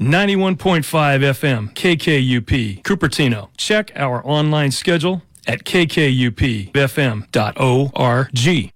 91.5 FM, KKUP, Cupertino. Check our online schedule at kkupfm.org.